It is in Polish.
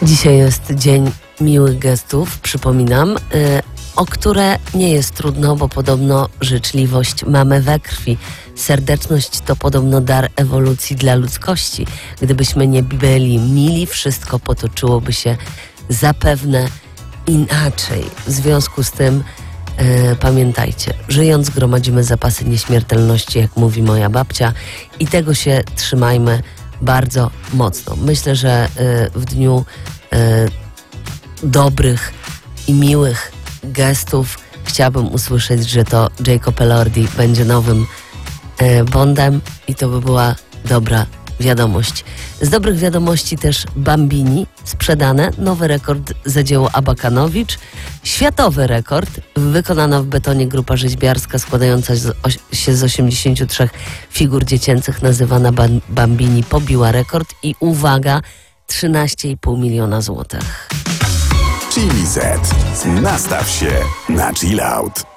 Dzisiaj jest Dzień Miłych Gestów, przypominam, o które nie jest trudno, bo podobno życzliwość mamy we krwi. Serdeczność to podobno dar ewolucji dla ludzkości. Gdybyśmy nie byli mili, wszystko potoczyłoby się zapewne inaczej. W związku z tym pamiętajcie, żyjąc gromadzimy zapasy nieśmiertelności, jak mówi moja babcia, i tego się trzymajmy bardzo mocno. Myślę, że w dniu dobrych i miłych gestów chciałabym usłyszeć, że to Jacob Elordi będzie nowym Bondem i to by była dobra wiadomość. Z dobrych wiadomości też Bambini sprzedane, nowy rekord za dzieło Abakanowicz, światowy rekord, wykonana w betonie grupa rzeźbiarska składająca się z 83 figur dziecięcych, nazywana Bambini, pobiła rekord i uwaga, 13,5 miliona złotych. Chili Set. Nastaw się na chill out.